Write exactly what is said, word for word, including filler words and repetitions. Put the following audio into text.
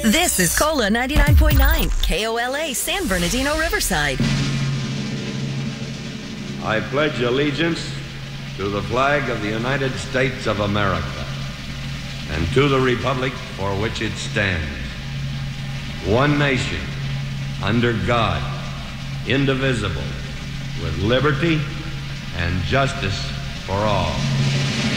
This is Cola ninety-nine point nine, K O L A, San Bernardino, Riverside. I pledge allegiance to the flag of the United States of America and to the republic for which it stands, one nation, under God, indivisible, with liberty and justice for all.